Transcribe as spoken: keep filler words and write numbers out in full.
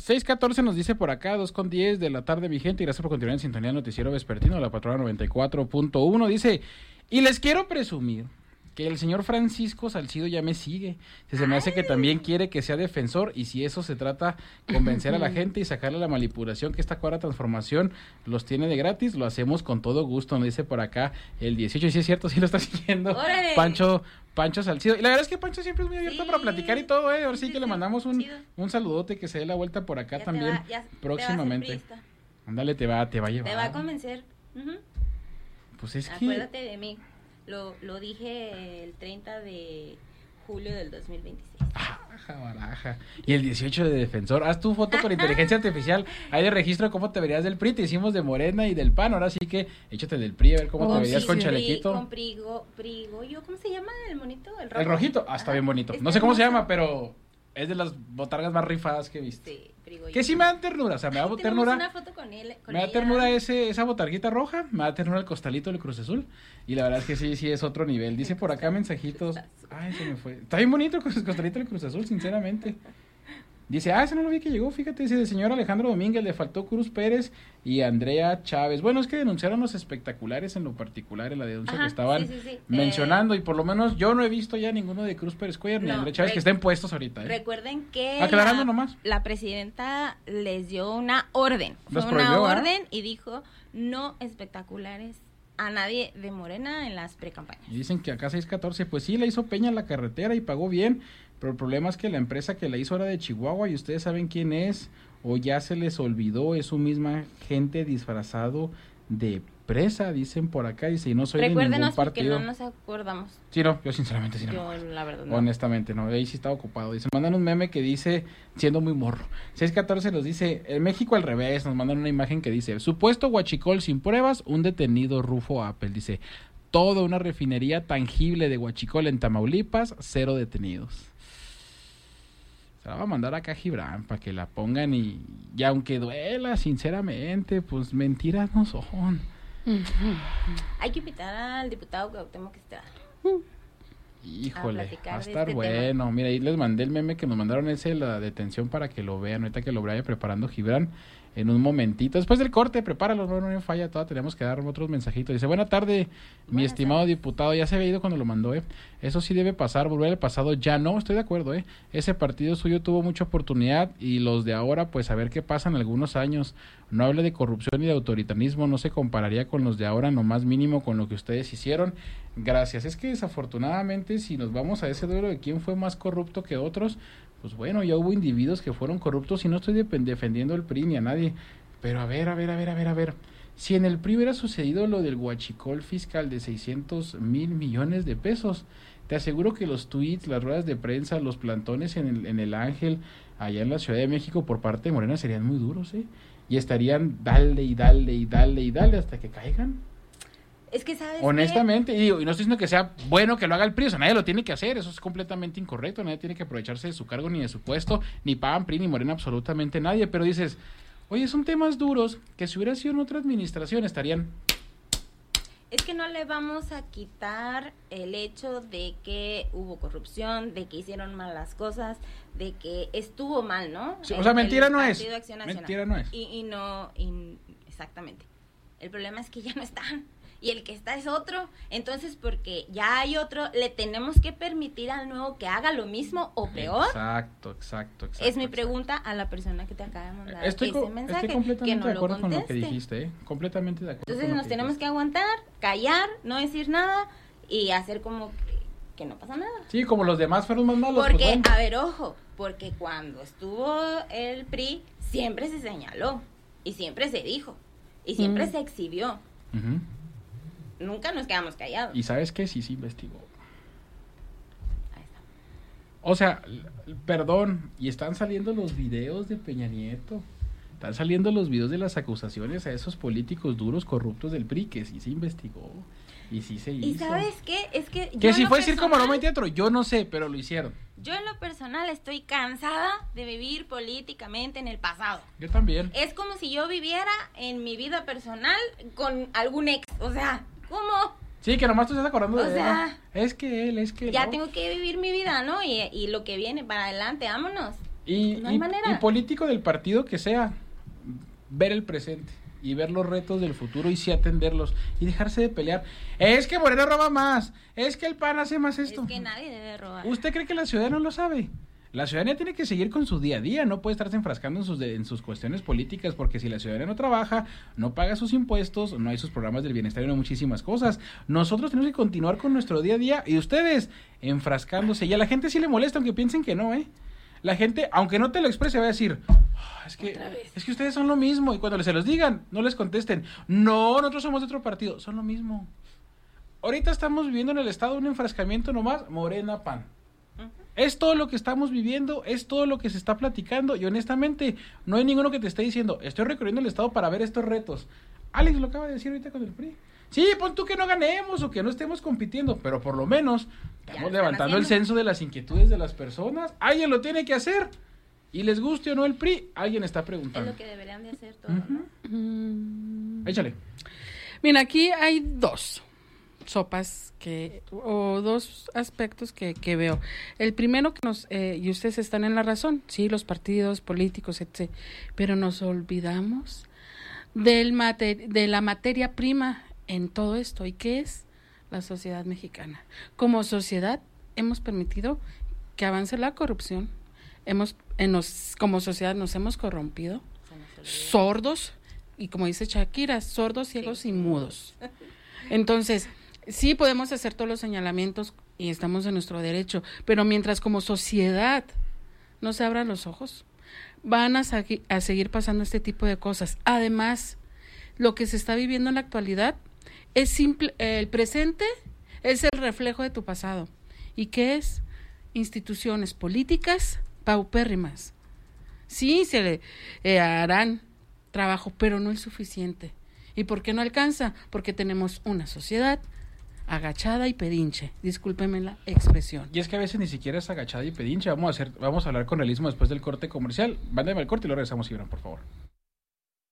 seis catorce nos dice por acá, dos con diez de la tarde, mi gente, y gracias por continuar en sintonía del noticiero vespertino, la patrona noventa y cuatro punto uno, dice, y les quiero presumir que el señor Francisco Salcido ya me sigue, si se me hace que también quiere que sea defensor, y si eso se trata, convencer a la gente y sacarle la manipulación que esta cuarta transformación los tiene de gratis, lo hacemos con todo gusto, nos dice por acá el dieciocho, y sí es cierto, sí lo está siguiendo, ¡órale! Pancho Pancho Salcido, y la verdad es que Pancho siempre es muy abierto sí, para platicar y todo, eh, ahora sí, sí que sí, le mandamos un, un saludote, que se dé la vuelta por acá ya también, va, ya próximamente. Ándale, te va, te va a llevar. Te va a convencer. Uh-huh. Pues es Acuérdate que... Acuérdate de mí. Lo, lo dije el treinta de julio del dos mil veintiséis. Baraja, baraja. Y el dieciocho de defensor. Haz tu foto con inteligencia artificial. Hay de registro cómo te verías del P R I. Te hicimos de Morena y del P A N. Ahora sí que échate del P R I a ver cómo oh, te verías sí, con sí. chalequito. Con Prigo, Prigo. ¿Yo cómo se llama el monito? El, rojo? El rojito. Ah, está Ajá. bien bonito. No sé cómo se llama, pero es de las botargas más rifadas que he visto. Sí. Que sí me da ternura, o sea, me da Ay, ternura. Una foto con él, con me da ella. ternura ese, esa botarguita roja, me da ternura el costalito del Cruz Azul. Y la verdad es que sí, sí es otro nivel. Dice por acá mensajitos. Ay, se me fue. Está bien bonito el costalito del Cruz Azul, sinceramente. Dice, ah, ese no lo vi que llegó, fíjate, dice, el señor Alejandro Domínguez, le faltó Cruz Pérez y Andrea Chávez. Bueno, es que denunciaron los espectaculares en lo particular, en la denuncia Ajá, que estaban sí, sí, sí. mencionando, eh... y por lo menos yo no he visto ya ninguno de Cruz Pérez Cuellar ni no, Andrea Chávez rec- que estén puestos ahorita. ¿eh? Recuerden que Aclarando la, nomás. la presidenta les dio una orden, los fue prohibió, una ¿eh? orden y dijo, no espectaculares a nadie de Morena en las precampañas. Y dicen que acá seis catorce, pues sí, la hizo Peña en la carretera y pagó bien, pero el problema es que la empresa que la hizo era de Chihuahua y ustedes saben quién es, o ya se les olvidó, es su misma gente disfrazado de presa, dicen por acá, dice, y no soy de ningún partido. Recuérdenos porque no nos acordamos. Sí, no, yo sinceramente sí no. Yo la verdad no. Honestamente no, ahí sí estaba ocupado. Dice, mandan un meme que dice, siendo muy morro, seis catorce nos dice, en México al revés, nos mandan una imagen que dice, supuesto huachicol sin pruebas, un detenido Rufo Apple, dice, toda una refinería tangible de huachicol en Tamaulipas, cero detenidos. Se la va a mandar acá a Gibran para que la pongan y, y aunque duela, sinceramente, pues mentiras no son. Hay que invitar al diputado Cuauhtémoc Estrada. Híjole, va a estar este bueno. Tema. Mira, ahí les mandé el meme que nos mandaron ese, la detención, para que lo vean. Ahorita que lo vaya preparando Gibran en un momentito. Después del corte, prepáralo, no, no, no falla, todavía tenemos que dar otros mensajitos. Dice, buena tarde, mi Buenas estimado tardes. Diputado, ya se había ido cuando lo mandó, ¿eh? Eso sí debe pasar, volver al pasado, ya no, estoy de acuerdo, ¿eh? Ese partido suyo tuvo mucha oportunidad y los de ahora, pues a ver qué pasa en algunos años. No hable de corrupción y de autoritarismo, no se compararía con los de ahora, no más mínimo con lo que ustedes hicieron. Gracias, es que desafortunadamente si nos vamos a ese duelo de quién fue más corrupto que otros, pues bueno, ya hubo individuos que fueron corruptos y no estoy dep- defendiendo el P R I ni a nadie, pero a ver, a ver, a ver, a ver, a ver, si en el P R I hubiera sucedido lo del huachicol fiscal de seiscientos mil millones de pesos, te aseguro que los tweets, las ruedas de prensa, los plantones en el, en el Ángel, allá en la Ciudad de México por parte de Morena serían muy duros, ¿eh? Y estarían dale y dale y dale y dale hasta que caigan. Es que sabes honestamente, y, digo, y no estoy diciendo que sea bueno que lo haga el P R I, o sea, nadie lo tiene que hacer, eso es completamente incorrecto, nadie tiene que aprovecharse de su cargo ni de su puesto, ni P A N, P R I, ni Morena, absolutamente nadie, pero dices, oye, son temas duros que si hubiera sido en otra administración estarían... Es que no le vamos a quitar el hecho de que hubo corrupción, de que hicieron mal las cosas, de que estuvo mal, ¿no? Sí, o sea, mentira no es, mentira no es. Y, y no, y, exactamente. El problema es que ya no están. Y el que está es otro, entonces porque ya hay otro, le tenemos que permitir al nuevo que haga lo mismo o peor. Exacto, exacto, exacto. Es mi exacto. pregunta a la persona que te acaba de mandar estoy ese co- mensaje, estoy completamente que no de acuerdo lo con conteste. lo que dijiste, ¿eh? Completamente de acuerdo. Entonces con nos lo que tenemos dijiste. que aguantar, callar, no decir nada y hacer como que, que no pasa nada. Sí, como los demás fueron más malos. Porque, pues, bueno. a ver, ojo, porque cuando estuvo el P R I siempre se señaló y siempre se dijo y siempre mm. se exhibió. Uh-huh. Nunca nos quedamos callados. ¿Y sabes qué? Sí, sí investigó. Ahí está. O sea, l- perdón, y están saliendo los videos de Peña Nieto. Están saliendo los videos de las acusaciones a esos políticos duros, corruptos del P R I, que sí se investigó. Y sí se hizo. ¿Y sabes qué? Es que yo Que si fue personal, decir como broma en teatro, yo no sé, pero lo hicieron. Yo en lo personal estoy cansada de vivir políticamente en el pasado. Yo también. Es como si yo viviera en mi vida personal con algún ex, o sea... ¿Cómo? Sí, que nomás tú estás acordando o de sea, él. ¿No? Es que él, es que ya no. tengo que vivir mi vida, ¿no? Y, y lo que viene para adelante, vámonos. Y, no hay y, manera. y político del partido que sea, ver el presente y ver los retos del futuro y sí atenderlos y dejarse de pelear. Es que Moreno roba más, es que el P A N hace más esto. Es que nadie debe robar. ¿Usted cree que la ciudadanía no lo sabe? La ciudadanía tiene que seguir con su día a día, no puede estarse enfrascando en sus, de, en sus cuestiones políticas, porque si la ciudadanía no trabaja, no paga sus impuestos, no hay sus programas del bienestar y no hay muchísimas cosas. Nosotros tenemos que continuar con nuestro día a día y ustedes enfrascándose. Y a la gente sí le molesta, aunque piensen que no, ¿eh? La gente, aunque no te lo exprese, va a decir, oh, es que es que ustedes son lo mismo. Y cuando se los digan, no les contesten, no, nosotros somos de otro partido, son lo mismo. Ahorita estamos viviendo en el estado un enfrascamiento nomás, Morena, P A N. Es todo lo que estamos viviendo, es todo lo que se está platicando y honestamente no hay ninguno que te esté diciendo, estoy recorriendo el estado para ver estos retos. Alex lo acaba de decir ahorita con el P R I. Sí, pon tú que no ganemos o que no estemos compitiendo, pero por lo menos estamos levantando el censo de las inquietudes de las personas. Alguien lo tiene que hacer y les guste o no el P R I, alguien está preguntando. Es lo que deberían de hacer todos, uh-huh. ¿no? Mm. Échale. Mira, aquí hay dos sopas que o dos aspectos que, que veo. El primero que nos eh, y ustedes están en la razón, sí, los partidos políticos, etcétera, pero nos olvidamos del mater, de la materia prima en todo esto. ¿Y qué es? La sociedad mexicana. Como sociedad hemos permitido que avance la corrupción. Hemos en nos, como sociedad nos hemos corrompido, sordos y como dice Shakira, sordos, ciegos sí. y mudos. Entonces sí podemos hacer todos los señalamientos y estamos en nuestro derecho, pero mientras como sociedad no se abran los ojos, van a, segui- a seguir pasando este tipo de cosas. Además, lo que se está viviendo en la actualidad es simple, eh, el presente es el reflejo de tu pasado. ¿Y qué es? Instituciones políticas paupérrimas. Sí, se le eh, harán trabajo, pero no es suficiente. ¿Y por qué no alcanza? Porque tenemos una sociedad agachada y pedinche, discúlpeme la expresión. Y es que a veces ni siquiera es agachada y pedinche. Vamos a hacer, vamos a hablar con realismo después del corte comercial. Mándame el corte y lo regresamos, Gibran, por favor.